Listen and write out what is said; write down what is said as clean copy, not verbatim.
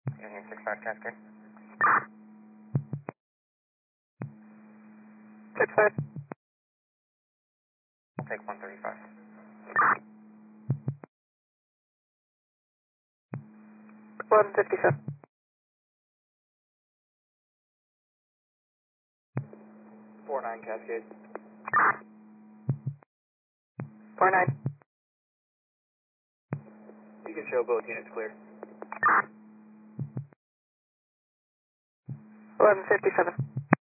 Union 65 Cascade. 65. I'll take 135. 157. 49 Cascade. 49. You can show both units clear. 1157.